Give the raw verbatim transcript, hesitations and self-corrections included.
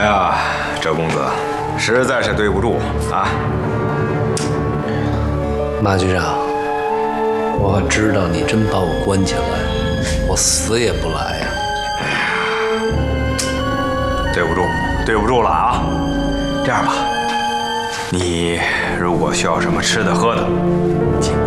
呀，周公子，实在是对不住啊！ 马局长，我知道你真把我关起来，我死也不来呀。 哎呀，对不住，对不住了啊！这样吧，你如果需要什么吃的喝的，请